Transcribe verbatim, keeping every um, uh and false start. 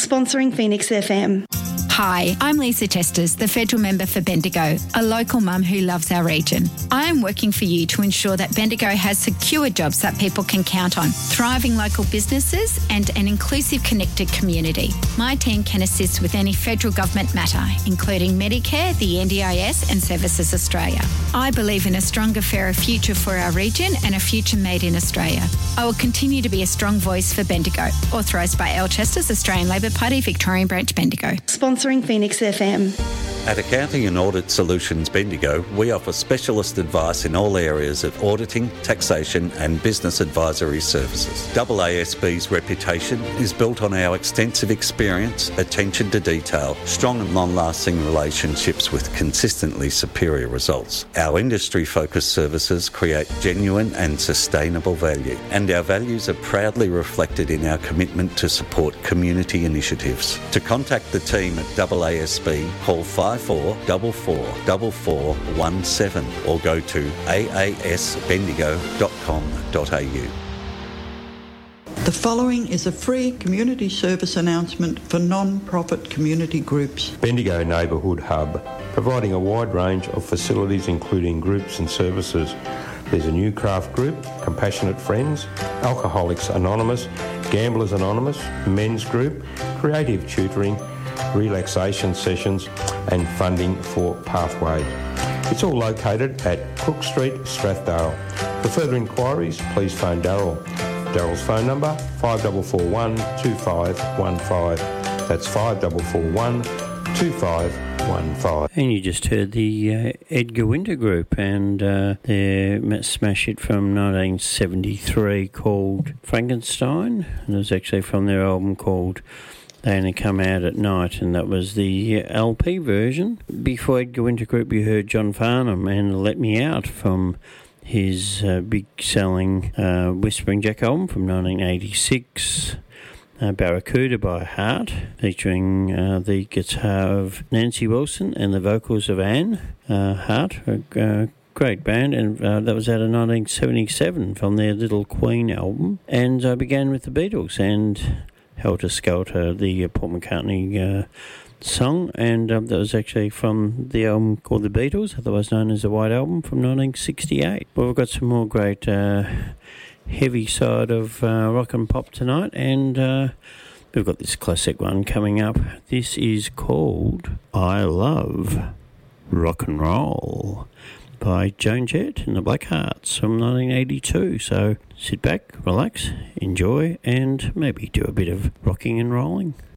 Sponsoring Phoenix F M. Hi, I'm Lisa Chesters, the Federal Member for Bendigo, a local mum who loves our region. I am working for you to ensure that Bendigo has secure jobs that people can count on, thriving local businesses and an inclusive, connected community. My team can assist with any federal government matter, including Medicare, the N D I S and Services Australia. I believe in a stronger, fairer future for our region and a future made in Australia. I will continue to be a strong voice for Bendigo. Authorised by L Chesters, Australian Labor Party, Victorian Branch, Bendigo. Sponsoring Phoenix F M. At Accounting and Audit Solutions Bendigo, we offer specialist advice in all areas of auditing, taxation and business advisory services. A A S B's reputation is built on our extensive experience, attention to detail, strong and long-lasting relationships with consistently superior results. Our industry-focused services create genuine and sustainable value, and our values are proudly reflected in our commitment to support community initiatives. To contact the team at A A S B, call five four four four four four one seven or go to a a s bendigo dot com dot a u. The following is a free community service announcement for non-profit community groups. Bendigo Neighbourhood Hub, providing a wide range of facilities including groups and services. There's a new craft group, Compassionate Friends, Alcoholics Anonymous, Gamblers Anonymous, Men's Group, Creative Tutoring, relaxation sessions and funding for Pathway. It's all located at Cook Street, Strathdale. For further inquiries, please phone Daryl. Daryl's phone number, five four four one two five one five. That's five four four one two five one five. And you just heard the uh, Edgar Winter Group and uh, their smash hit from nineteen seventy-three called Frankenstein. And it was actually from their album called They Only Come Out at Night, and that was the L P version. Before Edgar Winter Group, you heard John Farnham and Let Me Out from his uh, big-selling uh, Whispering Jack album from nineteen eighty-six. Uh, Barracuda by Heart, featuring uh, the guitar of Nancy Wilson and the vocals of Anne uh, Hart, a uh, great band, and uh, that was out of nineteen seventy-seven from their Little Queen album. And I uh, began with the Beatles and Helter Skelter, the uh, Paul McCartney uh, song, and um, that was actually from the album called The Beatles, otherwise known as the White Album, from nineteen sixty-eight. Well, we've got some more great uh, heavy side of uh, rock and pop tonight, and uh, we've got this classic one coming up. This is called I Love Rock and Roll by Joan Jett and the Blackhearts from nineteen eighty-two. So sit back, relax, enjoy, and maybe do a bit of rocking and rolling.